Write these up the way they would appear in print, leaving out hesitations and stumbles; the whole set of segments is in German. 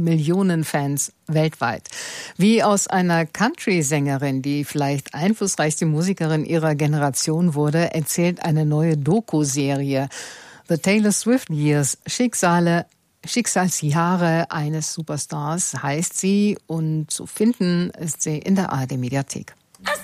Millionen Fans weltweit. Wie aus einer Country-Sängerin, die vielleicht einflussreichste Musikerin ihrer Generation wurde, erzählt eine neue Doku-Serie. The Taylor Swift Years, Schicksalsjahre eines Superstars heißt sie, und zu finden ist sie in der ARD-Mediathek.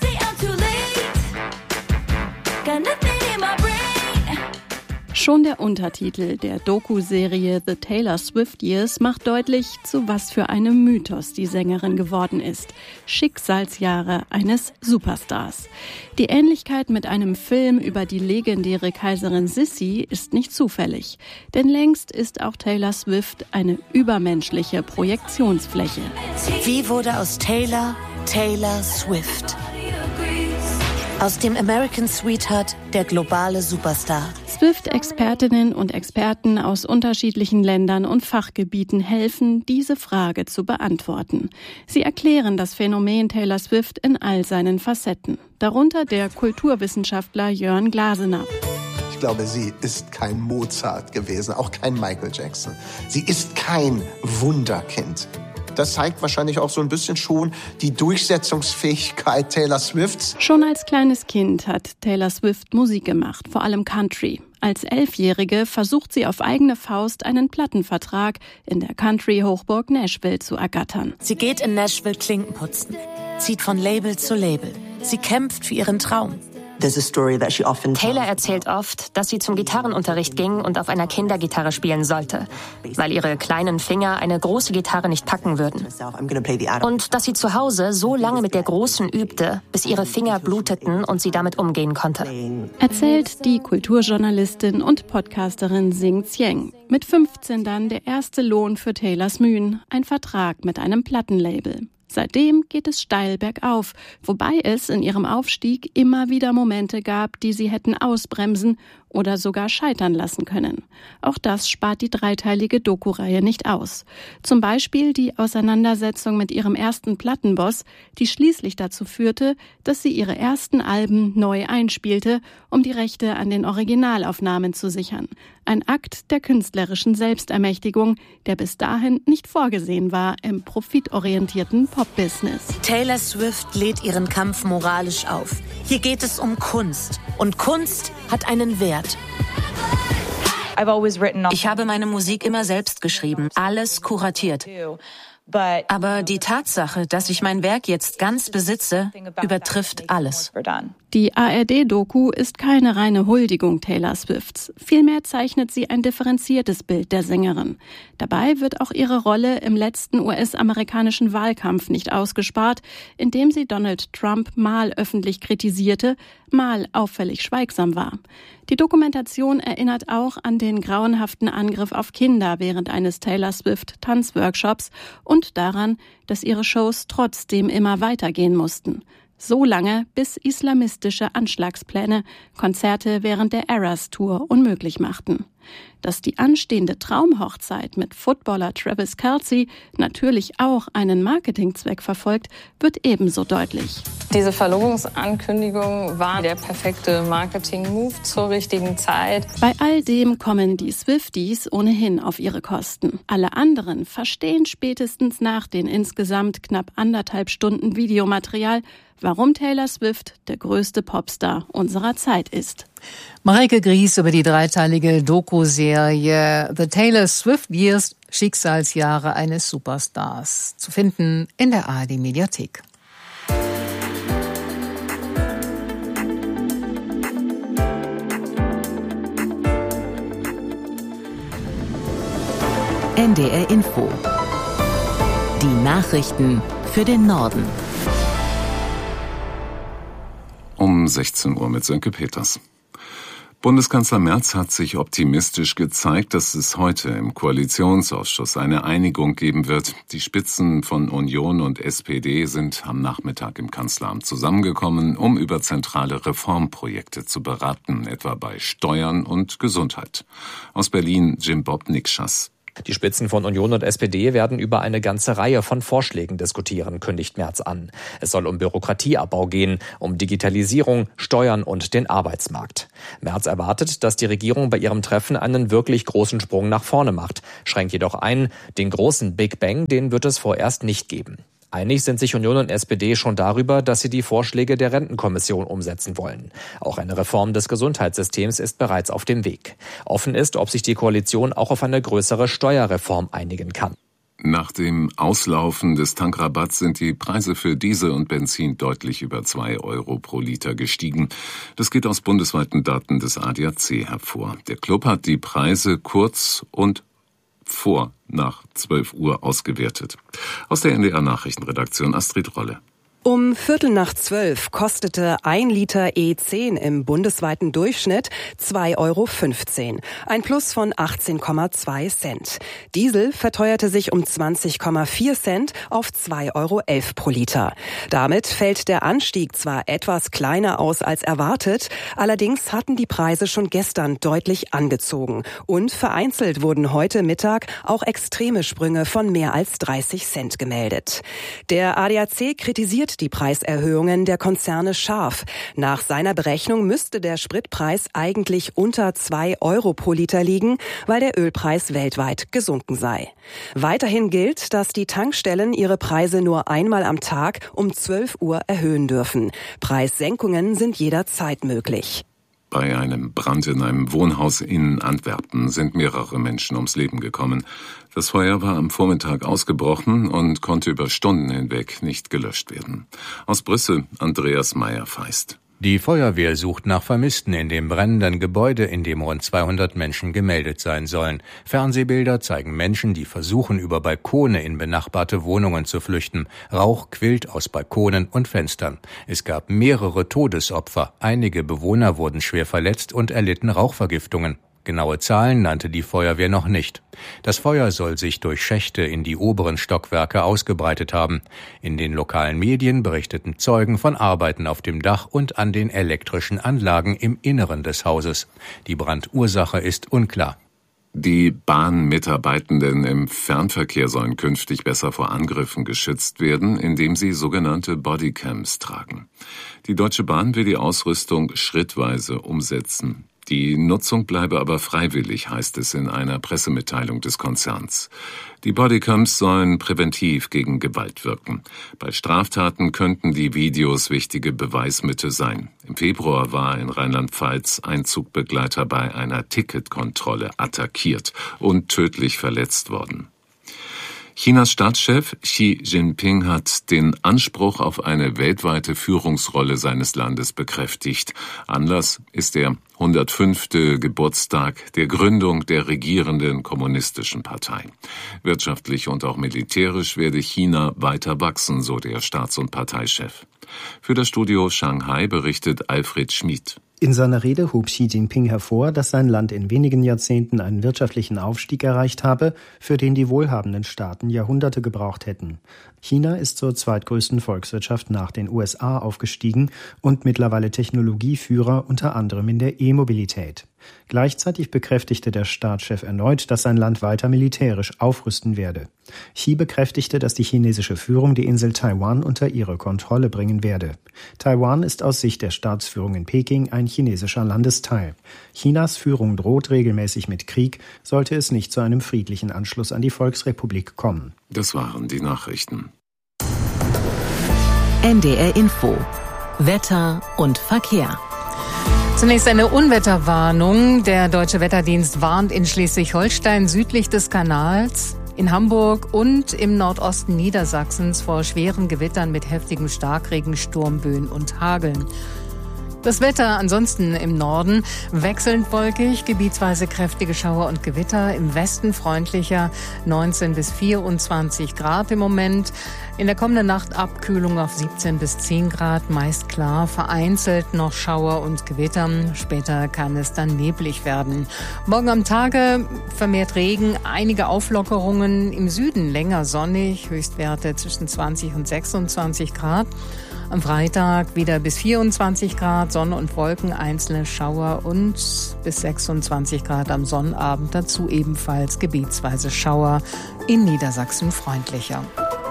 Schon der Untertitel der Doku-Serie The Taylor Swift Years macht deutlich, zu was für einem Mythos die Sängerin geworden ist. Schicksalsjahre eines Superstars. Die Ähnlichkeit mit einem Film über die legendäre Kaiserin Sissi ist nicht zufällig. Denn längst ist auch Taylor Swift eine übermenschliche Projektionsfläche. Wie wurde aus Taylor Swift? Aus dem American Sweetheart der globale Superstar. Swift-Expertinnen und Experten aus unterschiedlichen Ländern und Fachgebieten helfen, diese Frage zu beantworten. Sie erklären das Phänomen Taylor Swift in all seinen Facetten. Darunter der Kulturwissenschaftler Jörn Glasenapp. Ich glaube, sie ist kein Mozart gewesen, auch kein Michael Jackson. Sie ist kein Wunderkind. Das zeigt wahrscheinlich auch so ein bisschen schon die Durchsetzungsfähigkeit Taylor Swifts. Schon als kleines Kind hat Taylor Swift Musik gemacht, vor allem Country. Als 11-Jährige versucht sie auf eigene Faust einen Plattenvertrag in der Country-Hochburg Nashville zu ergattern. Sie geht in Nashville Klinken putzen, zieht von Label zu Label. Sie kämpft für ihren Traum. Taylor erzählt oft, dass sie zum Gitarrenunterricht ging und auf einer Kindergitarre spielen sollte, weil ihre kleinen Finger eine große Gitarre nicht packen würden. Und dass sie zu Hause so lange mit der großen übte, bis ihre Finger bluteten und sie damit umgehen konnte. Erzählt die Kulturjournalistin und Podcasterin Sing Tsieng. Mit 15 dann der erste Lohn für Taylors Mühen, ein Vertrag mit einem Plattenlabel. Seitdem geht es steil bergauf, wobei es in ihrem Aufstieg immer wieder Momente gab, die sie hätten ausbremsen oder sogar scheitern lassen können. Auch das spart die dreiteilige Doku-Reihe nicht aus. Zum Beispiel die Auseinandersetzung mit ihrem ersten Plattenboss, die schließlich dazu führte, dass sie ihre ersten Alben neu einspielte, um die Rechte an den Originalaufnahmen zu sichern. Ein Akt der künstlerischen Selbstermächtigung, der bis dahin nicht vorgesehen war im profitorientierten Pop-Business. Taylor Swift lädt ihren Kampf moralisch auf. Hier geht es um Kunst. Und Kunst hat einen Wert. Ich habe meine Musik immer selbst geschrieben, alles kuratiert. Aber die Tatsache, dass ich mein Werk jetzt ganz besitze, übertrifft alles. Die ARD-Doku ist keine reine Huldigung Taylor Swifts. Vielmehr zeichnet sie ein differenziertes Bild der Sängerin. Dabei wird auch ihre Rolle im letzten US-amerikanischen Wahlkampf nicht ausgespart, indem sie Donald Trump mal öffentlich kritisierte, mal auffällig schweigsam war. Die Dokumentation erinnert auch an den grauenhaften Angriff auf Kinder während eines Taylor Swift-Tanzworkshops und daran, dass ihre Shows trotzdem immer weitergehen mussten. So lange, bis islamistische Anschlagspläne Konzerte während der Eras Tour unmöglich machten. Dass die anstehende Traumhochzeit mit Footballer Travis Kelce natürlich auch einen Marketingzweck verfolgt, wird ebenso deutlich. Diese Verlobungsankündigung war der perfekte Marketing-Move zur richtigen Zeit. Bei all dem kommen die Swifties ohnehin auf ihre Kosten. Alle anderen verstehen spätestens nach den insgesamt knapp 1,5 Stunden Videomaterial, warum Taylor Swift der größte Popstar unserer Zeit ist. Mareike Gries über die dreiteilige Doku-Serie The Taylor Swift Years, Schicksalsjahre eines Superstars. Zu finden in der ARD-Mediathek. NDR Info. Die Nachrichten für den Norden. Um 16 Uhr mit Sönke Peters. Bundeskanzler Merz hat sich optimistisch gezeigt, dass es heute im Koalitionsausschuss eine Einigung geben wird. Die Spitzen von Union und SPD sind am Nachmittag im Kanzleramt zusammengekommen, um über zentrale Reformprojekte zu beraten, etwa bei Steuern und Gesundheit. Aus Berlin Jim Bob Nikschas. Die Spitzen von Union und SPD werden über eine ganze Reihe von Vorschlägen diskutieren, kündigt Merz an. Es soll um Bürokratieabbau gehen, um Digitalisierung, Steuern und den Arbeitsmarkt. Merz erwartet, dass die Regierung bei ihrem Treffen einen wirklich großen Sprung nach vorne macht, schränkt jedoch ein, den großen Big Bang, den wird es vorerst nicht geben. Einig sind sich Union und SPD schon darüber, dass sie die Vorschläge der Rentenkommission umsetzen wollen. Auch eine Reform des Gesundheitssystems ist bereits auf dem Weg. Offen ist, ob sich die Koalition auch auf eine größere Steuerreform einigen kann. Nach dem Auslaufen des Tankrabatts sind die Preise für Diesel und Benzin deutlich über 2 € pro Liter gestiegen. Das geht aus bundesweiten Daten des ADAC hervor. Der Club hat die Preise kurz und nach 12 Uhr ausgewertet. Aus der NDR Nachrichtenredaktion Astrid Rolle. Um 11:45 kostete 1 Liter E10 im bundesweiten Durchschnitt 2,15 €, ein Plus von 18,2 Cent. Diesel verteuerte sich um 20,4 Cent auf 2,11 € pro Liter. Damit fällt der Anstieg zwar etwas kleiner aus als erwartet, allerdings hatten die Preise schon gestern deutlich angezogen. Und vereinzelt wurden heute Mittag auch extreme Sprünge von mehr als 30 Cent gemeldet. Der ADAC kritisiert die Preiserhöhungen der Konzerne scharf. Nach seiner Berechnung müsste der Spritpreis eigentlich unter 2 € pro Liter liegen, weil der Ölpreis weltweit gesunken sei. Weiterhin gilt, dass die Tankstellen ihre Preise nur einmal am Tag um 12 Uhr erhöhen dürfen. Preissenkungen sind jederzeit möglich. Bei einem Brand in einem Wohnhaus in Antwerpen sind mehrere Menschen ums Leben gekommen. Das Feuer war am Vormittag ausgebrochen und konnte über Stunden hinweg nicht gelöscht werden. Aus Brüssel, Andreas Meyer-Feist. Die Feuerwehr sucht nach Vermissten in dem brennenden Gebäude, in dem rund 200 Menschen gemeldet sein sollen. Fernsehbilder zeigen Menschen, die versuchen, über Balkone in benachbarte Wohnungen zu flüchten. Rauch quillt aus Balkonen und Fenstern. Es gab mehrere Todesopfer. Einige Bewohner wurden schwer verletzt und erlitten Rauchvergiftungen. Genaue Zahlen nannte die Feuerwehr noch nicht. Das Feuer soll sich durch Schächte in die oberen Stockwerke ausgebreitet haben. In den lokalen Medien berichteten Zeugen von Arbeiten auf dem Dach und an den elektrischen Anlagen im Inneren des Hauses. Die Brandursache ist unklar. Die Bahnmitarbeitenden im Fernverkehr sollen künftig besser vor Angriffen geschützt werden, indem sie sogenannte Bodycams tragen. Die Deutsche Bahn will die Ausrüstung schrittweise umsetzen. Die Nutzung bleibe aber freiwillig, heißt es in einer Pressemitteilung des Konzerns. Die Bodycams sollen präventiv gegen Gewalt wirken. Bei Straftaten könnten die Videos wichtige Beweismittel sein. Im Februar war in Rheinland-Pfalz ein Zugbegleiter bei einer Ticketkontrolle attackiert und tödlich verletzt worden. Chinas Staatschef Xi Jinping hat den Anspruch auf eine weltweite Führungsrolle seines Landes bekräftigt. Anlass ist der 105. Geburtstag der Gründung der regierenden kommunistischen Partei. Wirtschaftlich und auch militärisch werde China weiter wachsen, so der Staats- und Parteichef. Für das Studio Shanghai berichtet Alfred Schmid. In seiner Rede hob Xi Jinping hervor, dass sein Land in wenigen Jahrzehnten einen wirtschaftlichen Aufstieg erreicht habe, für den die wohlhabenden Staaten Jahrhunderte gebraucht hätten. China ist zur zweitgrößten Volkswirtschaft nach den USA aufgestiegen und mittlerweile Technologieführer unter anderem in der E-Mobilität. Gleichzeitig bekräftigte der Staatschef erneut, dass sein Land weiter militärisch aufrüsten werde. Xi bekräftigte, dass die chinesische Führung die Insel Taiwan unter ihre Kontrolle bringen werde. Taiwan ist aus Sicht der Staatsführung in Peking ein chinesischer Landesteil. Chinas Führung droht regelmäßig mit Krieg, sollte es nicht zu einem friedlichen Anschluss an die Volksrepublik kommen. Das waren die Nachrichten. NDR Info. Wetter und Verkehr. Zunächst eine Unwetterwarnung. Der Deutsche Wetterdienst warnt in Schleswig-Holstein südlich des Kanals, in Hamburg und im Nordosten Niedersachsens vor schweren Gewittern mit heftigem Starkregen, Sturmböen und Hageln. Das Wetter ansonsten im Norden wechselnd wolkig, gebietsweise kräftige Schauer und Gewitter, im Westen freundlicher 19 bis 24 Grad im Moment. In der kommenden Nacht Abkühlung auf 17 bis 10 Grad, meist klar, vereinzelt noch Schauer und Gewitter. Später kann es dann neblig werden. Morgen am Tage vermehrt Regen, einige Auflockerungen, im Süden länger sonnig, Höchstwerte zwischen 20 und 26 Grad. Am Freitag wieder bis 24 Grad, Sonne und Wolken, einzelne Schauer und bis 26 Grad am Sonnabend. Dazu ebenfalls gebietsweise Schauer, in Niedersachsen freundlicher.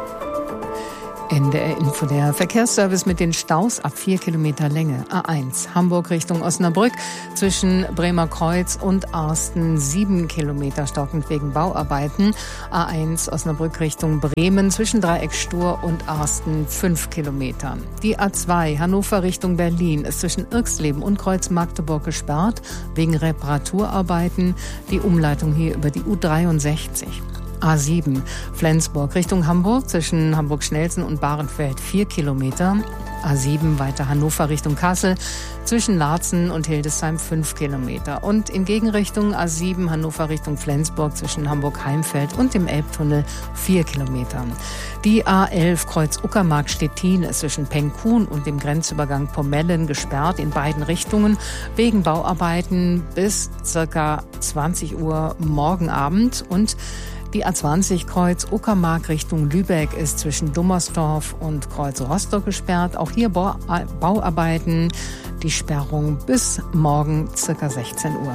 NDR Info, der Verkehrsservice mit den Staus ab 4 Kilometer Länge. A1 Hamburg Richtung Osnabrück zwischen Bremerkreuz und Arsten 7 Kilometer stockend wegen Bauarbeiten. A1 Osnabrück Richtung Bremen zwischen Dreieck Stur und Arsten 5 Kilometer. Die A2 Hannover Richtung Berlin ist zwischen Irxleben und Kreuz Magdeburg gesperrt wegen Reparaturarbeiten. Die Umleitung hier über die U63. A7 Flensburg Richtung Hamburg zwischen Hamburg-Schnelsen und Bahrenfeld 4 Kilometer. A7 weiter Hannover Richtung Kassel zwischen Laatzen und Hildesheim 5 Kilometer. Und in Gegenrichtung A7 Hannover Richtung Flensburg zwischen Hamburg-Heimfeld und dem Elbtunnel 4 Kilometer. Die A11 Kreuz Uckermark-Stettin ist zwischen Pengkun und dem Grenzübergang Pomellen gesperrt in beiden Richtungen wegen Bauarbeiten bis ca. 20 Uhr morgen Abend. Und die A20 Kreuz Uckermark Richtung Lübeck ist zwischen Dummersdorf und Kreuz Rostock gesperrt. Auch hier Bauarbeiten. Die Sperrung bis morgen ca. 16 Uhr.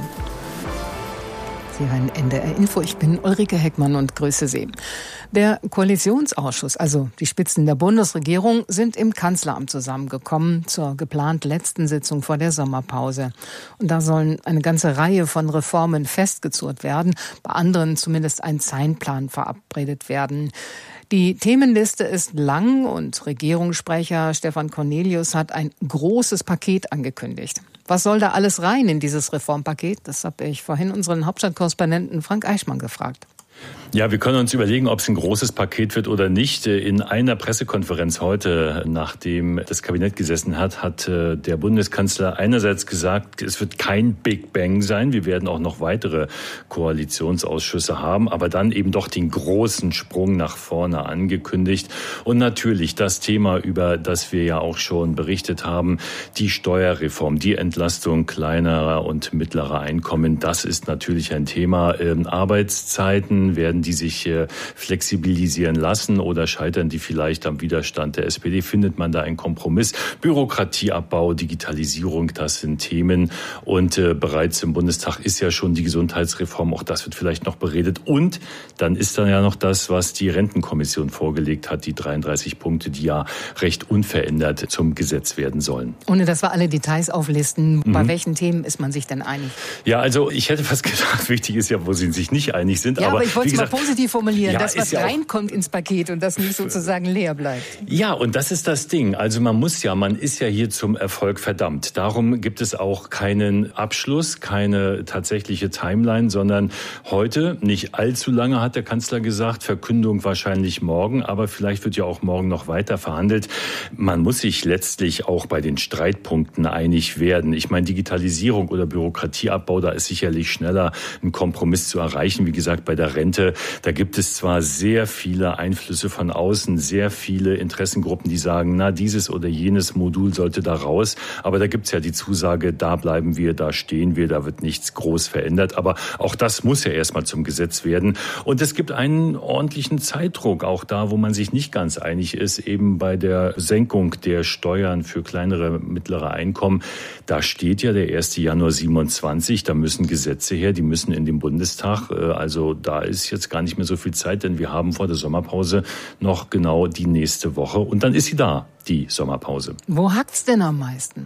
Sie hören NDR Info. Ich bin Ulrike Heckmann und grüße Sie. Der Koalitionsausschuss, also die Spitzen der Bundesregierung, sind im Kanzleramt zusammengekommen zur geplant letzten Sitzung vor der Sommerpause. Und da sollen eine ganze Reihe von Reformen festgezurrt werden, bei anderen zumindest ein Zeitplan verabredet werden. Die Themenliste ist lang und Regierungssprecher Stefan Cornelius hat ein großes Paket angekündigt. Was soll da alles rein in dieses Reformpaket? Das habe ich vorhin unseren Hauptstadtkorrespondenten Frank Eichmann gefragt. Ja, wir können uns überlegen, ob es ein großes Paket wird oder nicht. In einer Pressekonferenz heute, nachdem das Kabinett gesessen hat, hat der Bundeskanzler einerseits gesagt, es wird kein Big Bang sein. Wir werden auch noch weitere Koalitionsausschüsse haben, aber dann eben doch den großen Sprung nach vorne angekündigt. Und natürlich das Thema, über das wir ja auch schon berichtet haben, die Steuerreform, die Entlastung kleinerer und mittlerer Einkommen, das ist natürlich ein Thema. Arbeitszeiten, werden die sich flexibilisieren lassen oder scheitern die vielleicht am Widerstand der SPD? Findet man da einen Kompromiss? Bürokratieabbau, Digitalisierung, das sind Themen. Und bereits im Bundestag ist ja schon die Gesundheitsreform, auch das wird vielleicht noch beredet. Und dann ist da ja noch das, was die Rentenkommission vorgelegt hat, die 33 Punkte, die ja recht unverändert zum Gesetz werden sollen. Ohne dass wir alle Details auflisten, bei welchen Themen ist man sich denn einig? Ja, also ich hätte fast gesagt, wichtig ist ja, wo sie sich nicht einig sind. Ja, aber ich wollte es mal positiv formulieren, ja, dass was reinkommt ins Paket und das nicht sozusagen leer bleibt. Ja, und das ist das Ding. Also man ist ja hier zum Erfolg verdammt. Darum gibt es auch keinen Abschluss, keine tatsächliche Timeline, sondern heute, nicht allzu lange, hat der Kanzler gesagt, Verkündung wahrscheinlich morgen, aber vielleicht wird ja auch morgen noch weiter verhandelt. Man muss sich letztlich auch bei den Streitpunkten einig werden. Ich meine, Digitalisierung oder Bürokratieabbau, da ist sicherlich schneller ein Kompromiss zu erreichen. Wie gesagt, bei der Rente, da gibt es zwar sehr viele Einflüsse von außen, sehr viele Interessengruppen, die sagen, na, dieses oder jenes Modul sollte da raus. Aber da gibt es ja die Zusage, da bleiben wir, da stehen wir, da wird nichts groß verändert. Aber auch das muss ja erstmal zum Gesetz werden. Und es gibt einen ordentlichen Zeitdruck, auch da, wo man sich nicht ganz einig ist, eben bei der Senkung der Steuern für kleinere, mittlere Einkommen. Da steht ja der 1. Januar 27, da müssen Gesetze her, die müssen in den Bundestag. Also da ist jetzt gar nicht mehr so viel Zeit, denn wir haben vor der Sommerpause noch genau die nächste Woche. Und dann ist sie da, die Sommerpause. Wo hakt's denn am meisten?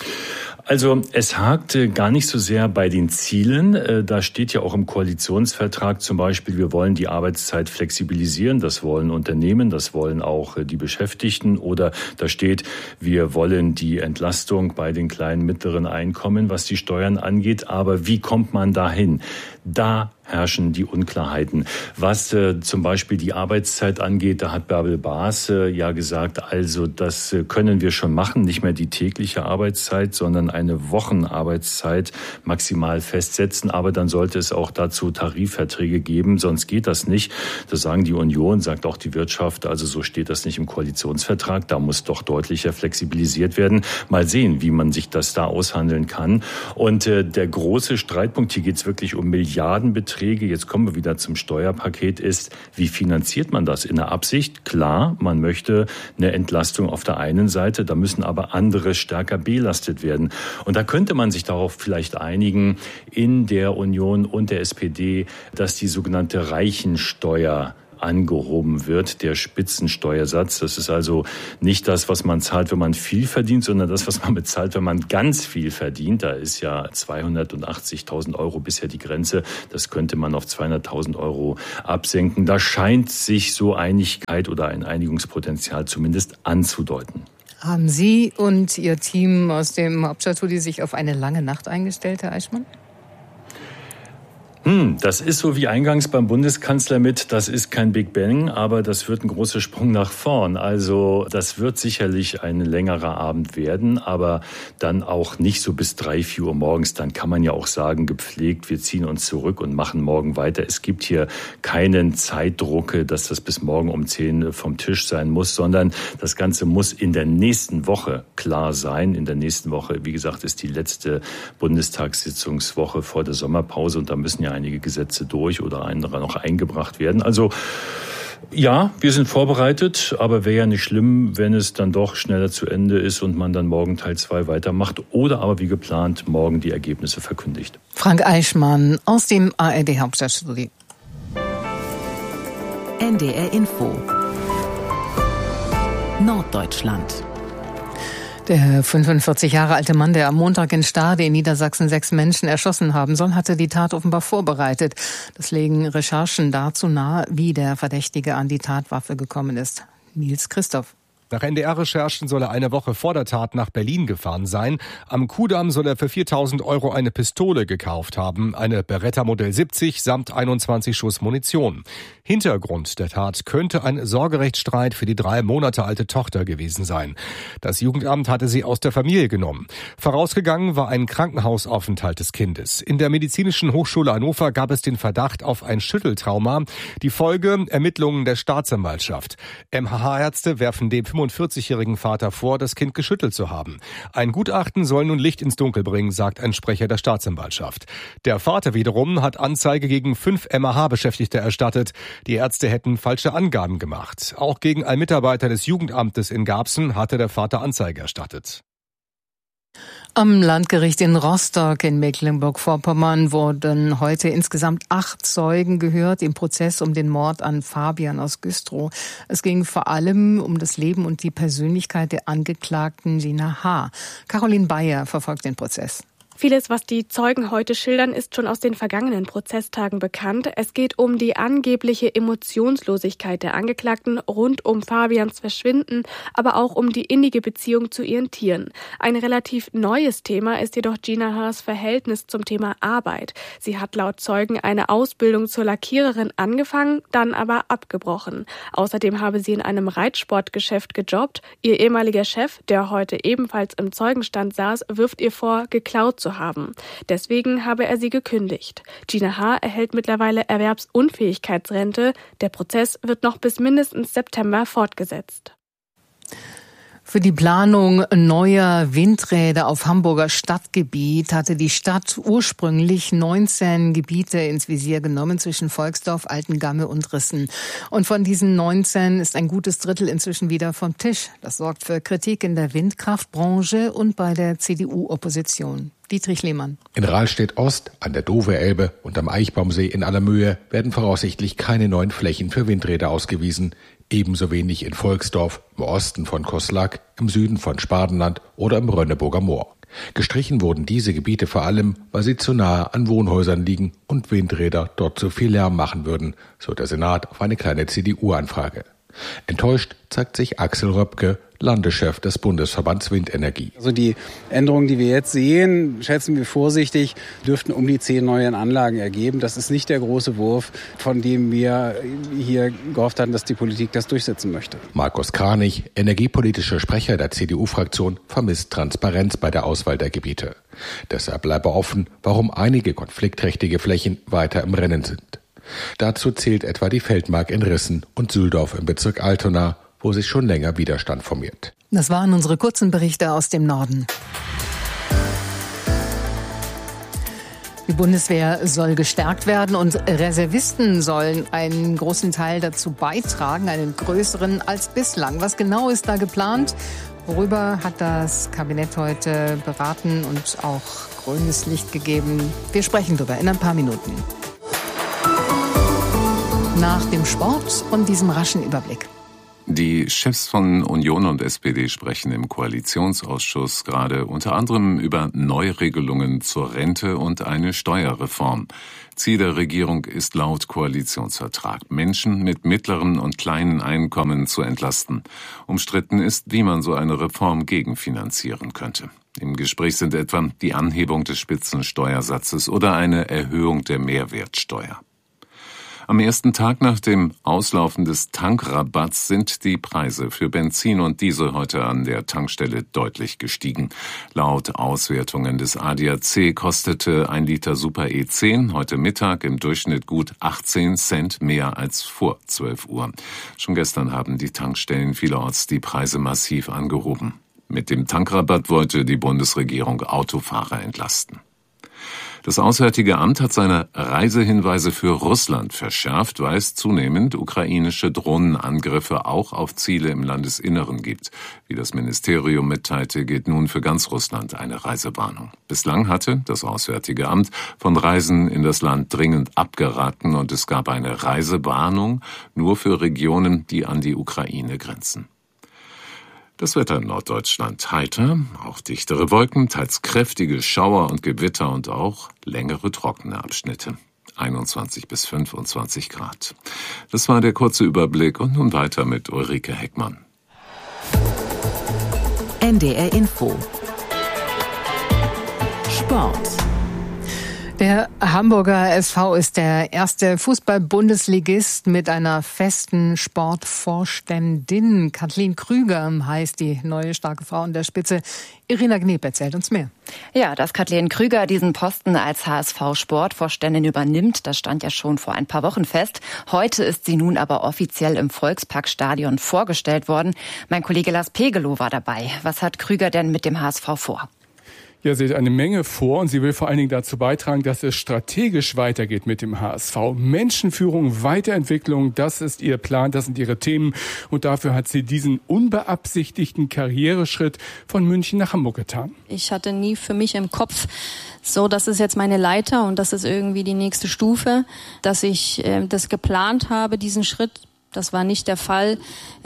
Also es hakt gar nicht so sehr bei den Zielen. Da steht ja auch im Koalitionsvertrag zum Beispiel, wir wollen die Arbeitszeit flexibilisieren. Das wollen Unternehmen, das wollen auch die Beschäftigten. Oder da steht, wir wollen die Entlastung bei den kleinen, mittleren Einkommen, was die Steuern angeht. Aber wie kommt man dahin? Da herrschen die Unklarheiten. Was zum Beispiel die Arbeitszeit angeht, da hat Bärbel Baas ja gesagt, also das können wir schon machen, nicht mehr die tägliche Arbeitszeit, sondern eine Wochenarbeitszeit maximal festsetzen. Aber dann sollte es auch dazu Tarifverträge geben, sonst geht das nicht. Das sagen die Union, sagt auch die Wirtschaft. Also so steht das nicht im Koalitionsvertrag. Da muss doch deutlicher flexibilisiert werden. Mal sehen, wie man sich das da aushandeln kann. Und der große Streitpunkt, hier geht es wirklich um Milliardenbeträge, Verträge, jetzt kommen wir wieder zum Steuerpaket, ist, wie finanziert man das? In der Absicht, klar, man möchte eine Entlastung auf der einen Seite, da müssen aber andere stärker belastet werden. Und da könnte man sich darauf vielleicht einigen, in der Union und der SPD, dass die sogenannte Reichensteuer angehoben wird, der Spitzensteuersatz. Das ist also nicht das, was man zahlt, wenn man viel verdient, sondern das, was man bezahlt, wenn man ganz viel verdient. Da ist ja 280.000 Euro bisher die Grenze. Das könnte man auf 200.000 Euro absenken. Da scheint sich so Einigkeit oder ein Einigungspotenzial zumindest anzudeuten. Haben Sie und Ihr Team aus dem Hauptstadtstudio sich auf eine lange Nacht eingestellt, Herr Eichmann? Das ist so wie eingangs beim Bundeskanzler das ist kein Big Bang, aber das wird ein großer Sprung nach vorn. Also das wird sicherlich ein längerer Abend werden, aber dann auch nicht so bis 3, 4 Uhr morgens. Dann kann man ja auch sagen, gepflegt, wir ziehen uns zurück und machen morgen weiter. Es gibt hier keinen Zeitdruck, dass das bis morgen um 10 vom Tisch sein muss, sondern das Ganze muss in der nächsten Woche klar sein. In der nächsten Woche, wie gesagt, ist die letzte Bundestagssitzungswoche vor der Sommerpause und da müssen ja einige Gesetze durch oder andere noch eingebracht werden. Also ja, wir sind vorbereitet, aber wäre ja nicht schlimm, wenn es dann doch schneller zu Ende ist und man dann morgen Teil 2 weitermacht oder aber wie geplant morgen die Ergebnisse verkündigt. Frank Eichmann aus dem ARD Hauptstadtstudio. NDR Info Norddeutschland. Der 45 Jahre alte Mann, der am Montag in Stade in Niedersachsen 6 Menschen erschossen haben soll, hatte die Tat offenbar vorbereitet. Das legen Recherchen dazu nahe, wie der Verdächtige an die Tatwaffe gekommen ist. Nils Christoph. Nach NDR-Recherchen soll er eine Woche vor der Tat nach Berlin gefahren sein. Am Kudamm soll er für 4.000 Euro eine Pistole gekauft haben, eine Beretta Modell 70 samt 21 Schuss Munition. Hintergrund der Tat könnte ein Sorgerechtsstreit für die 3 Monate alte Tochter gewesen sein. Das Jugendamt hatte sie aus der Familie genommen. Vorausgegangen war ein Krankenhausaufenthalt des Kindes. In der Medizinischen Hochschule Hannover gab es den Verdacht auf ein Schütteltrauma. Die Folge: Ermittlungen der Staatsanwaltschaft. MHH-Ärzte werfen dem 45-jährigen Vater vor, das Kind geschüttelt zu haben. Ein Gutachten soll nun Licht ins Dunkel bringen, sagt ein Sprecher der Staatsanwaltschaft. Der Vater wiederum hat Anzeige gegen 5 MHH-Beschäftigte erstattet. Die Ärzte hätten falsche Angaben gemacht. Auch gegen einen Mitarbeiter des Jugendamtes in Garbsen hatte der Vater Anzeige erstattet. Am Landgericht in Rostock in Mecklenburg-Vorpommern wurden heute insgesamt 8 Zeugen gehört im Prozess um den Mord an Fabian aus Güstrow. Es ging vor allem um das Leben und die Persönlichkeit der Angeklagten Gina H. Caroline Bayer verfolgt den Prozess. Vieles, was die Zeugen heute schildern, ist schon aus den vergangenen Prozesstagen bekannt. Es geht um die angebliche Emotionslosigkeit der Angeklagten rund um Fabians Verschwinden, aber auch um die innige Beziehung zu ihren Tieren. Ein relativ neues Thema ist jedoch Gina H.'s Verhältnis zum Thema Arbeit. Sie hat laut Zeugen eine Ausbildung zur Lackiererin angefangen, dann aber abgebrochen. Außerdem habe sie in einem Reitsportgeschäft gejobbt. Ihr ehemaliger Chef, der heute ebenfalls im Zeugenstand saß, wirft ihr vor, geklaut zu haben. Deswegen habe er sie gekündigt. Gina H. erhält mittlerweile Erwerbsunfähigkeitsrente. Der Prozess wird noch bis mindestens September fortgesetzt. Für die Planung neuer Windräder auf Hamburger Stadtgebiet hatte die Stadt ursprünglich 19 Gebiete ins Visier genommen zwischen Volksdorf, Altengamme und Rissen. Und von diesen 19 ist ein gutes Drittel inzwischen wieder vom Tisch. Das sorgt für Kritik in der Windkraftbranche und bei der CDU-Opposition. Dietrich Lehmann. In Rahlstedt Ost, an der Dover-Elbe und am Eichbaumsee in Allermöhe werden voraussichtlich keine neuen Flächen für Windräder ausgewiesen. Ebenso wenig in Volksdorf, im Osten von Koslak, im Süden von Spardenland oder im Rönneburger Moor. Gestrichen wurden diese Gebiete vor allem, weil sie zu nahe an Wohnhäusern liegen und Windräder dort zu viel Lärm machen würden, so der Senat auf eine kleine CDU-Anfrage. Enttäuscht zeigt sich Axel Röpke, Landeschef des Bundesverbands Windenergie. Also die Änderungen, die wir jetzt sehen, schätzen wir vorsichtig, dürften um die 10 neuen Anlagen ergeben. Das ist nicht der große Wurf, von dem wir hier gehofft hatten, dass die Politik das durchsetzen möchte. Markus Kranich, energiepolitischer Sprecher der CDU-Fraktion, vermisst Transparenz bei der Auswahl der Gebiete. Deshalb bleibe offen, warum einige konfliktträchtige Flächen weiter im Rennen sind. Dazu zählt etwa die Feldmark in Rissen und Sühldorf im Bezirk Altona, wo sich schon länger Widerstand formiert. Das waren unsere kurzen Berichte aus dem Norden. Die Bundeswehr soll gestärkt werden und Reservisten sollen einen großen Teil dazu beitragen, einen größeren als bislang. Was genau ist da geplant? Worüber hat das Kabinett heute beraten und auch grünes Licht gegeben? Wir sprechen darüber in ein paar Minuten. Nach dem Sport und diesem raschen Überblick. Die Chefs von Union und SPD sprechen im Koalitionsausschuss gerade unter anderem über Neuregelungen zur Rente und eine Steuerreform. Ziel der Regierung ist laut Koalitionsvertrag, Menschen mit mittleren und kleinen Einkommen zu entlasten. Umstritten ist, wie man so eine Reform gegenfinanzieren könnte. Im Gespräch sind etwa die Anhebung des Spitzensteuersatzes oder eine Erhöhung der Mehrwertsteuer. Am ersten Tag nach dem Auslaufen des Tankrabatts sind die Preise für Benzin und Diesel heute an der Tankstelle deutlich gestiegen. Laut Auswertungen des ADAC kostete 1 Liter Super E10 heute Mittag im Durchschnitt gut 18 Cent mehr als vor 12 Uhr. Schon gestern haben die Tankstellen vielerorts die Preise massiv angehoben. Mit dem Tankrabatt wollte die Bundesregierung Autofahrer entlasten. Das Auswärtige Amt hat seine Reisehinweise für Russland verschärft, weil es zunehmend ukrainische Drohnenangriffe auch auf Ziele im Landesinneren gibt. Wie das Ministerium mitteilte, gilt nun für ganz Russland eine Reisewarnung. Bislang hatte das Auswärtige Amt von Reisen in das Land dringend abgeraten und es gab eine Reisewarnung nur für Regionen, die an die Ukraine grenzen. Das Wetter in Norddeutschland heiter, auch dichtere Wolken, teils kräftige Schauer und Gewitter und auch längere trockene Abschnitte. 21 bis 25 Grad. Das war der kurze Überblick und nun weiter mit Ulrike Heckmann. NDR Info. Sport. Der Hamburger SV ist der erste Fußball-Bundesligist mit einer festen Sportvorständin. Kathleen Krüger heißt die neue starke Frau an der Spitze. Irina Gneb erzählt uns mehr. Ja, dass Kathleen Krüger diesen Posten als HSV-Sportvorständin übernimmt, das stand ja schon vor ein paar Wochen fest. Heute ist sie nun aber offiziell im Volksparkstadion vorgestellt worden. Mein Kollege Lars Pegelow war dabei. Was hat Krüger denn mit dem HSV vor? Ja, sie hat eine Menge vor und sie will vor allen Dingen dazu beitragen, dass es strategisch weitergeht mit dem HSV. Menschenführung, Weiterentwicklung, das ist ihr Plan, das sind ihre Themen. Und dafür hat sie diesen unbeabsichtigten Karriereschritt von München nach Hamburg getan. Ich hatte nie für mich im Kopf, so, das ist jetzt meine Leiter und das ist irgendwie die nächste Stufe, dass ich das geplant habe, diesen Schritt. Das war nicht der Fall.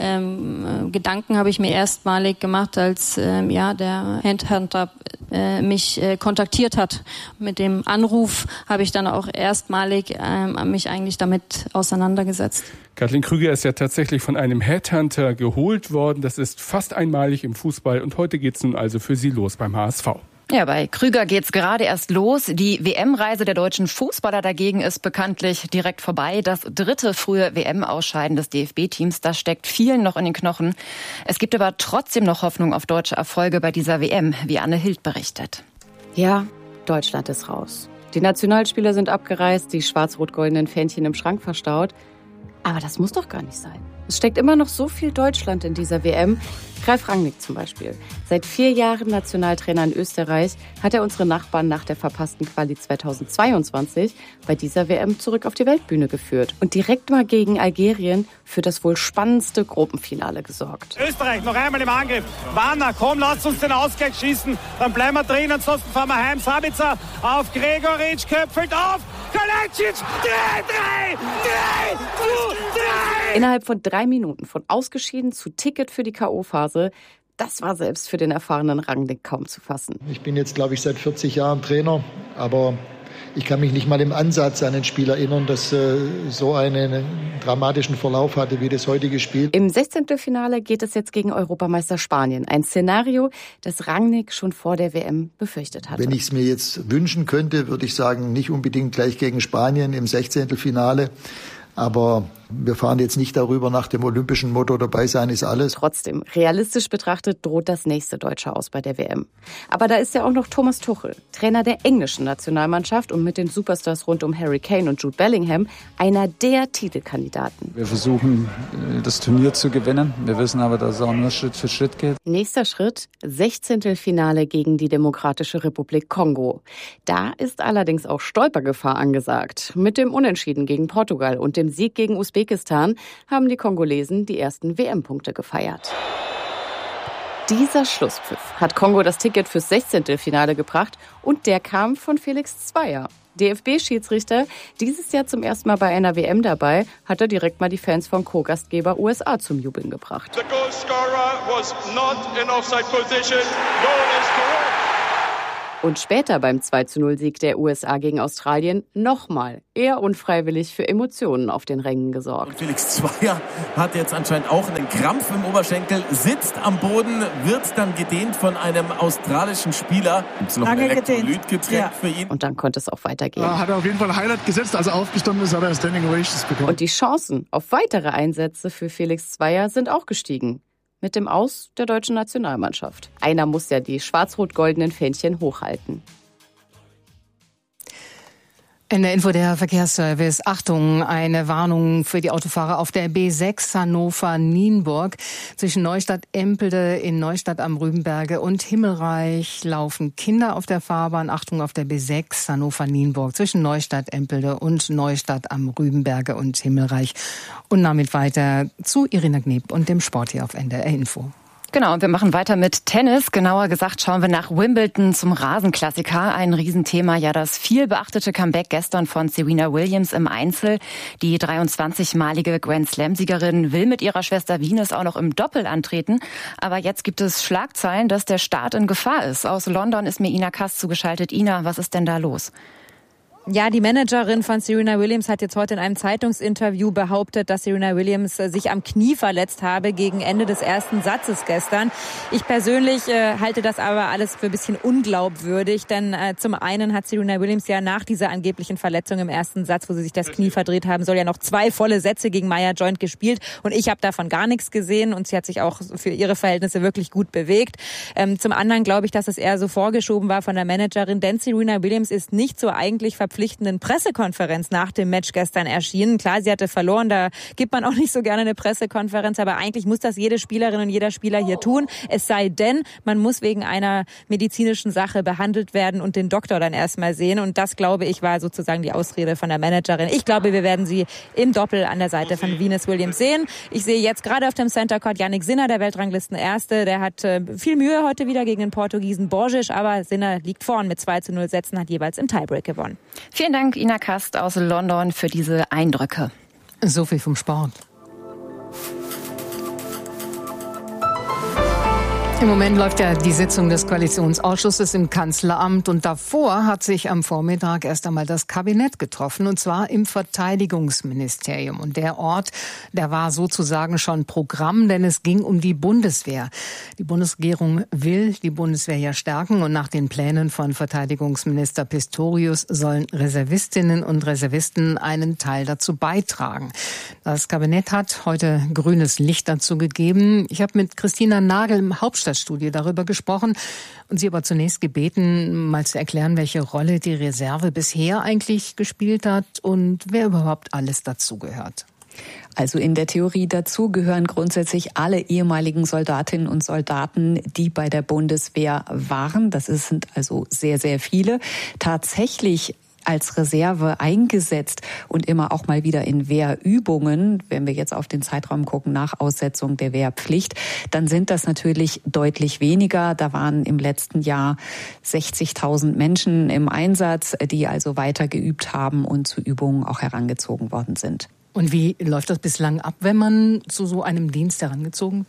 Gedanken habe ich mir erstmalig gemacht, als der Headhunter mich kontaktiert hat. Mit dem Anruf habe ich dann auch erstmalig mich eigentlich damit auseinandergesetzt. Kathleen Krüger ist ja tatsächlich von einem Headhunter geholt worden. Das ist fast einmalig im Fußball und heute geht's nun also für sie los beim HSV. Ja, bei Krüger geht's gerade erst los. Die WM-Reise der deutschen Fußballer dagegen ist bekanntlich direkt vorbei. Das 3. frühe WM-Ausscheiden des DFB-Teams, das steckt vielen noch in den Knochen. Es gibt aber trotzdem noch Hoffnung auf deutsche Erfolge bei dieser WM, wie Anne Hild berichtet. Ja, Deutschland ist raus. Die Nationalspieler sind abgereist, die schwarz-rot-goldenen Fähnchen im Schrank verstaut. Aber das muss doch gar nicht sein. Es steckt immer noch so viel Deutschland in dieser WM. Ralf Rangnick zum Beispiel. Seit 4 Jahren Nationaltrainer in Österreich hat er unsere Nachbarn nach der verpassten Quali 2022 bei dieser WM zurück auf die Weltbühne geführt und direkt mal gegen Algerien für das wohl spannendste Gruppenfinale gesorgt. Österreich noch einmal im Angriff. Warner, komm, lasst uns den Ausgleich schießen. Dann bleiben wir drin, ansonsten fahren wir heim. Sabitzer auf Gregoritsch, köpfelt auf. Kalajdzic, 3. Innerhalb von 3 Minuten von ausgeschieden zu Ticket für die K.O.-Phase, das war selbst für den erfahrenen Rangnick kaum zu fassen. Ich bin jetzt, glaube ich, seit 40 Jahren Trainer, aber ich kann mich nicht mal im Ansatz an ein Spiel erinnern, das so einen dramatischen Verlauf hatte wie das heutige Spiel. Im 16. Finale geht es jetzt gegen Europameister Spanien. Ein Szenario, das Rangnick schon vor der WM befürchtet hatte. Wenn ich es mir jetzt wünschen könnte, würde ich sagen, nicht unbedingt gleich gegen Spanien im 16. Finale. Aber wir fahren jetzt nicht darüber nach dem olympischen Motto, dabei sein ist alles. Trotzdem, realistisch betrachtet droht das nächste Deutsche aus bei der WM. Aber da ist ja auch noch Thomas Tuchel, Trainer der englischen Nationalmannschaft und mit den Superstars rund um Harry Kane und Jude Bellingham einer der Titelkandidaten. Wir versuchen, das Turnier zu gewinnen. Wir wissen aber, dass es auch nur Schritt für Schritt geht. Nächster Schritt, 16. Finale gegen die Demokratische Republik Kongo. Da ist allerdings auch Stolpergefahr angesagt. Mit dem Unentschieden gegen Portugal und dem Sieg gegen Usbekistan haben die Kongolesen die ersten WM-Punkte gefeiert. Dieser Schlusspfiff hat Kongo das Ticket fürs 16. Finale gebracht und der kam von Felix Zweier. DFB-Schiedsrichter, dieses Jahr zum ersten Mal bei einer WM dabei, hat er direkt mal die Fans von Co-Gastgeber USA zum Jubeln gebracht. The goal scorer was not in offside position. Goal is correct. Und später beim 2:0-Sieg der USA gegen Australien nochmal eher unfreiwillig für Emotionen auf den Rängen gesorgt. Und Felix Zweier hat jetzt anscheinend auch einen Krampf im Oberschenkel, sitzt am Boden, wird dann gedehnt von einem australischen Spieler. Gibt's noch ein Elektrolytgetränk für ihn? Und dann konnte es auch weitergehen. Hat er auf jeden Fall ein Highlight gesetzt, als er aufgestanden ist, hat er Standing Ovations bekommen. Und die Chancen auf weitere Einsätze für Felix Zweier sind auch gestiegen. Mit dem Aus der deutschen Nationalmannschaft. Einer muss ja die schwarz-rot-goldenen Fähnchen hochhalten. In der Info der Verkehrsservice. Achtung, eine Warnung für die Autofahrer auf der B6 Hannover-Nienburg. Zwischen Neustadt-Empelde in Neustadt am Rübenberge und Himmelreich laufen Kinder auf der Fahrbahn. Achtung auf der B6 Hannover-Nienburg zwischen Neustadt-Empelde und Neustadt am Rübenberge und Himmelreich. Und damit weiter zu Irina Kneb und dem Sport hier auf NDR Info. Genau, und wir machen weiter mit Tennis. Genauer gesagt schauen wir nach Wimbledon zum Rasenklassiker. Ein Riesenthema, ja das viel beachtete Comeback gestern von Serena Williams im Einzel. Die 23-malige Grand-Slam-Siegerin will mit ihrer Schwester Venus auch noch im Doppel antreten. Aber jetzt gibt es Schlagzeilen, dass der Start in Gefahr ist. Aus London ist mir Ina Kass zugeschaltet. Ina, was ist denn da los? Ja, die Managerin von Serena Williams hat jetzt heute in einem Zeitungsinterview behauptet, dass Serena Williams sich am Knie verletzt habe gegen Ende des ersten Satzes gestern. Ich persönlich halte das aber alles für ein bisschen unglaubwürdig, denn zum einen hat Serena Williams ja nach dieser angeblichen Verletzung im ersten Satz, wo sie sich das Knie verdreht haben soll, ja noch 2 volle Sätze gegen Maya Joint gespielt und ich habe davon gar nichts gesehen und sie hat sich auch für ihre Verhältnisse wirklich gut bewegt. Zum anderen glaube ich, dass es eher so vorgeschoben war von der Managerin, denn Serena Williams ist nicht so eigentlich verpflichtenden Pressekonferenz nach dem Match gestern erschienen. Klar, sie hatte verloren, da gibt man auch nicht so gerne eine Pressekonferenz, aber eigentlich muss das jede Spielerin und jeder Spieler hier tun. Es sei denn, man muss wegen einer medizinischen Sache behandelt werden und den Doktor dann erstmal sehen. Und das, glaube ich, war sozusagen die Ausrede von der Managerin. Ich glaube, wir werden sie im Doppel an der Seite von Venus Williams sehen. Ich sehe jetzt gerade auf dem Center Court Jannik Sinner, der Weltranglisten-Erste. Der hat viel Mühe heute wieder gegen den Portugiesen Borges, aber Sinner liegt vorn mit 2:0 Sätzen, hat jeweils im Tiebreak gewonnen. Vielen Dank, Ina Kast aus London, für diese Eindrücke. So viel vom Sport. Im Moment läuft ja die Sitzung des Koalitionsausschusses im Kanzleramt und davor hat sich am Vormittag erst einmal das Kabinett getroffen und zwar im Verteidigungsministerium. Und der Ort, der war sozusagen schon Programm, denn es ging um die Bundeswehr. Die Bundesregierung will die Bundeswehr ja stärken und nach den Plänen von Verteidigungsminister Pistorius sollen Reservistinnen und Reservisten einen Teil dazu beitragen. Das Kabinett hat heute grünes Licht dazu gegeben. Ich habe mit Christina Nagel im Hauptstadtstudio darüber gesprochen und sie aber zunächst gebeten, mal zu erklären, welche Rolle die Reserve bisher eigentlich gespielt hat und wer überhaupt alles dazugehört. Also in der Theorie dazu gehören grundsätzlich alle ehemaligen Soldatinnen und Soldaten, die bei der Bundeswehr waren. Das sind also sehr, sehr viele. Tatsächlich als Reserve eingesetzt und immer auch mal wieder in Wehrübungen, wenn wir jetzt auf den Zeitraum gucken nach Aussetzung der Wehrpflicht, dann sind das natürlich deutlich weniger. Da waren im letzten Jahr 60.000 Menschen im Einsatz, die also weiter geübt haben und zu Übungen auch herangezogen worden sind. Und wie läuft das bislang ab, wenn man zu so einem Dienst herangezogen wird?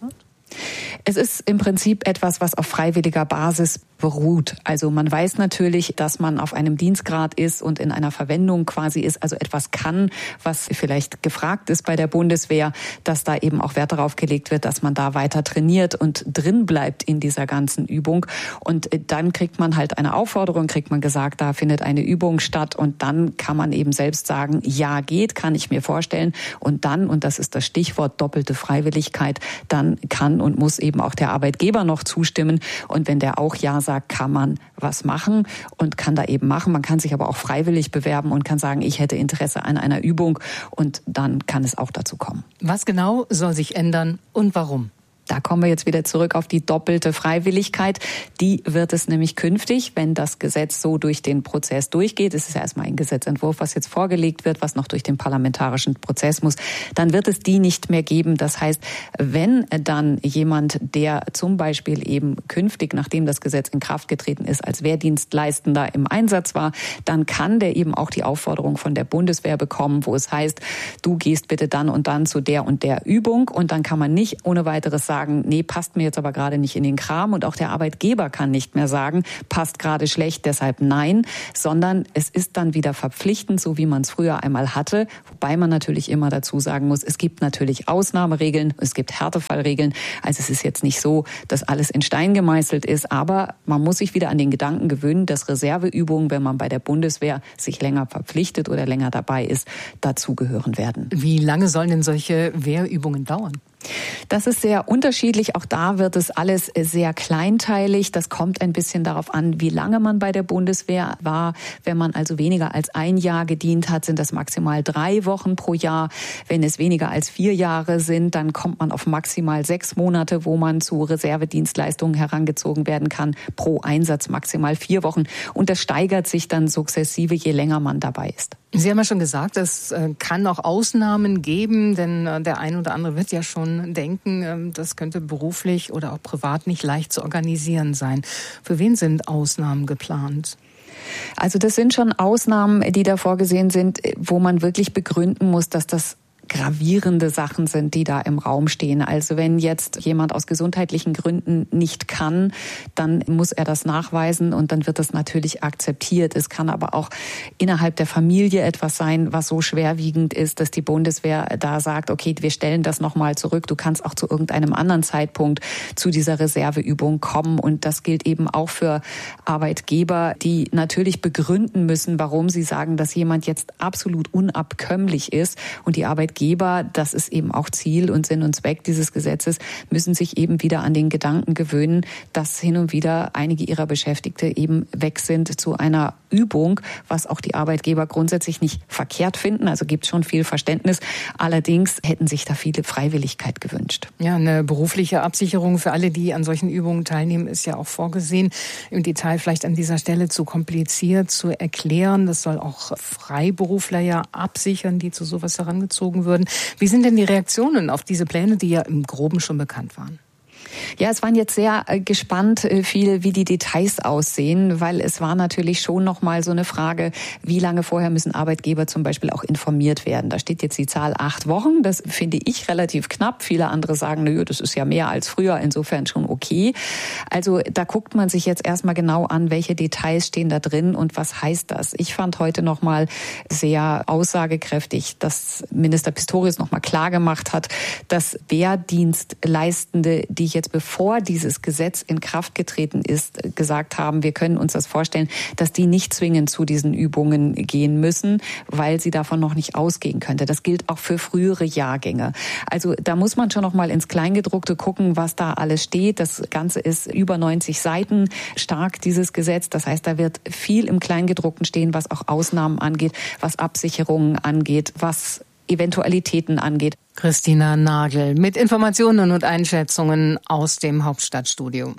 Es ist im Prinzip etwas, was auf freiwilliger Basis beruht. Also man weiß natürlich, dass man auf einem Dienstgrad ist und in einer Verwendung quasi ist, also etwas kann, was vielleicht gefragt ist bei der Bundeswehr, dass da eben auch Wert darauf gelegt wird, dass man da weiter trainiert und drin bleibt in dieser ganzen Übung. Und dann kriegt man halt eine Aufforderung, kriegt man gesagt, da findet eine Übung statt und dann kann man eben selbst sagen, ja geht, kann ich mir vorstellen. Und dann, und das ist das Stichwort doppelte Freiwilligkeit, dann kann und muss eben auch der Arbeitgeber noch zustimmen. Und wenn der auch Ja sagt, kann man was machen und kann da eben machen. Man kann sich aber auch freiwillig bewerben und kann sagen, ich hätte Interesse an einer Übung und dann kann es auch dazu kommen. Was genau soll sich ändern und warum? Da kommen wir jetzt wieder zurück auf die doppelte Freiwilligkeit. Die wird es nämlich künftig, wenn das Gesetz so durch den Prozess durchgeht. Es ist ja erstmal ein Gesetzentwurf, was jetzt vorgelegt wird, was noch durch den parlamentarischen Prozess muss. Dann wird es die nicht mehr geben. Das heißt, wenn dann jemand, der zum Beispiel eben künftig, nachdem das Gesetz in Kraft getreten ist, als Wehrdienstleistender im Einsatz war, dann kann der eben auch die Aufforderung von der Bundeswehr bekommen, wo es heißt, du gehst bitte dann und dann zu der und der Übung. Und dann kann man nicht ohne weiteres sagen, nee, passt mir jetzt aber gerade nicht in den Kram. Und auch der Arbeitgeber kann nicht mehr sagen, passt gerade schlecht, deshalb nein, sondern es ist dann wieder verpflichtend, so wie man es früher einmal hatte. Wobei man natürlich immer dazu sagen muss, es gibt natürlich Ausnahmeregeln, es gibt Härtefallregeln. Also es ist jetzt nicht so, dass alles in Stein gemeißelt ist, aber man muss sich wieder an den Gedanken gewöhnen, dass Reserveübungen, wenn man bei der Bundeswehr sich länger verpflichtet oder länger dabei ist, dazugehören werden. Wie lange sollen denn solche Wehrübungen dauern? Das ist sehr unterschiedlich. Auch da wird es alles sehr kleinteilig. Das kommt ein bisschen darauf an, wie lange man bei der Bundeswehr war. Wenn man also weniger als 1 Jahr gedient hat, sind das maximal 3 Wochen pro Jahr. Wenn es weniger als 4 Jahre sind, dann kommt man auf maximal 6 Monate, wo man zu Reservedienstleistungen herangezogen werden kann. Pro Einsatz maximal 4 Wochen. Und das steigert sich dann sukzessive, je länger man dabei ist. Sie haben ja schon gesagt, es kann auch Ausnahmen geben, denn der ein oder andere wird ja schon denken, das könnte beruflich oder auch privat nicht leicht zu organisieren sein. Für wen sind Ausnahmen geplant? Also das sind schon Ausnahmen, die da vorgesehen sind, wo man wirklich begründen muss, dass das gravierende Sachen sind, die da im Raum stehen. Also wenn jetzt jemand aus gesundheitlichen Gründen nicht kann, dann muss er das nachweisen und dann wird das natürlich akzeptiert. Es kann aber auch innerhalb der Familie etwas sein, was so schwerwiegend ist, dass die Bundeswehr da sagt, okay, wir stellen das nochmal zurück. Du kannst auch zu irgendeinem anderen Zeitpunkt zu dieser Reserveübung kommen. Und das gilt eben auch für Arbeitgeber, die natürlich begründen müssen, warum sie sagen, dass jemand jetzt absolut unabkömmlich ist. Und die Arbeitgeber, das ist eben auch Ziel und Sinn und Zweck dieses Gesetzes, müssen sich eben wieder an den Gedanken gewöhnen, dass hin und wieder einige ihrer Beschäftigte eben weg sind zu einer Übung, was auch die Arbeitgeber grundsätzlich nicht verkehrt finden. Also gibt es schon viel Verständnis. Allerdings hätten sich da viele Freiwilligkeit gewünscht. Ja, eine berufliche Absicherung für alle, die an solchen Übungen teilnehmen, ist ja auch vorgesehen. Im Detail vielleicht an dieser Stelle zu kompliziert zu erklären. Das soll auch Freiberufler ja absichern, die zu sowas herangezogen würden. Wie sind denn die Reaktionen auf diese Pläne, die ja im Groben schon bekannt waren? Ja, es waren jetzt sehr gespannt viel, wie die Details aussehen, weil es war natürlich schon noch mal so eine Frage, wie lange vorher müssen Arbeitgeber zum Beispiel auch informiert werden. Da steht jetzt die Zahl 8 Wochen. Das finde ich relativ knapp. Viele andere sagen, nö, das ist ja mehr als früher, insofern schon okay. Also da guckt man sich jetzt erstmal genau an, welche Details stehen da drin und was heißt das. Ich fand heute noch mal sehr aussagekräftig, dass Minister Pistorius noch mal klar gemacht hat, dass Wehrdienstleistende, die jetzt bevor dieses Gesetz in Kraft getreten ist, gesagt haben, wir können uns das vorstellen, dass die nicht zwingend zu diesen Übungen gehen müssen, weil sie davon noch nicht ausgehen könnte. Das gilt auch für frühere Jahrgänge. Also da muss man schon noch mal ins Kleingedruckte gucken, was da alles steht. Das Ganze ist über 90 Seiten stark, dieses Gesetz. Das heißt, da wird viel im Kleingedruckten stehen, was auch Ausnahmen angeht, was Absicherungen angeht, was Eventualitäten angeht. Christina Nagel mit Informationen und Einschätzungen aus dem Hauptstadtstudio.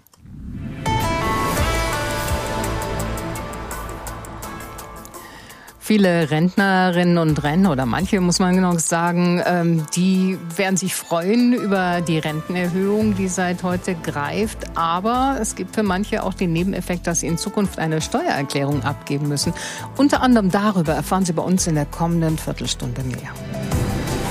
Viele Rentnerinnen und Rentner oder manche, muss man genau sagen, die werden sich freuen über die Rentenerhöhung, die seit heute greift. Aber es gibt für manche auch den Nebeneffekt, dass sie in Zukunft eine Steuererklärung abgeben müssen. Unter anderem darüber erfahren Sie bei uns in der kommenden Viertelstunde mehr.